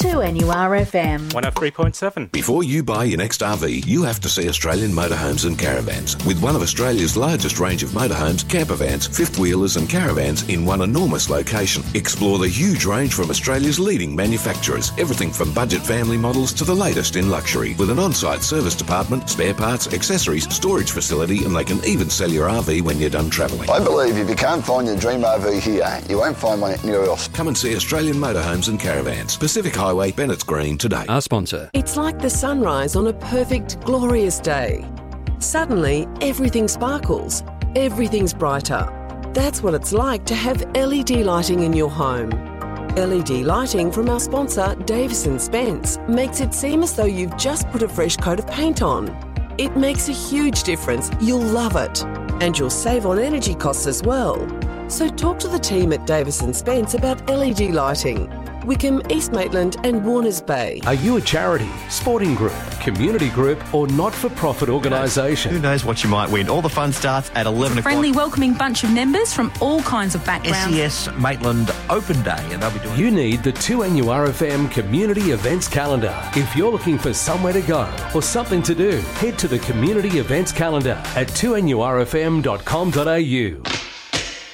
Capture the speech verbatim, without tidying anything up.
two N U R F M. one oh three point seven. Before you buy your next R V, you have to see Australian Motorhomes and Caravans. With one of Australia's largest range of motorhomes, campervans, fifth-wheelers and caravans in one enormous location. Explore the huge range from Australia's leading manufacturers. Everything from budget family models to the latest in luxury. With an on-site service department, spare parts, accessories, storage facility, and they can even sell your R V when you're done travelling. I believe if you can't find your dream R V here, you won't find one anywhere else. Come and see Australian Motorhomes and Caravans. Pacific Highway, Bennett's Green today. Our sponsor. It's like the sunrise on a perfect, glorious day. Suddenly, everything sparkles. Everything's brighter. That's what it's like to have L E D lighting in your home. L E D lighting from our sponsor, Davis and Spence, makes it seem as though you've just put a fresh coat of paint on. It makes a huge difference. You'll love it. And you'll save on energy costs as well. So talk to the team at Davis and Spence about L E D lighting. Wickham, East Maitland and Warners Bay. Are you a charity, sporting group, community group or not-for-profit organisation? Who knows what you might win? All the fun starts at eleven o'clock. Friendly, welcoming bunch of members from all kinds of backgrounds. S E S Maitland Open Day, and they'll be doing... You need the two N U R F M Community Events Calendar. If you're looking for somewhere to go or something to do, head to the Community Events Calendar at two N U R F M dot com dot A U.